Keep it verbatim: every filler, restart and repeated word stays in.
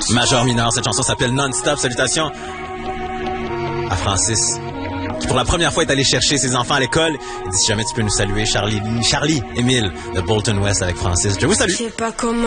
Major mineur, cette chanson s'appelle Non-Stop. Salutations à Francis, qui pour la première fois est allé chercher ses enfants à l'école. Il dit si jamais tu peux nous saluer, Charlie, Charlie, Émile de Bolton West avec Francis. Je vous salue. Je sais pas comment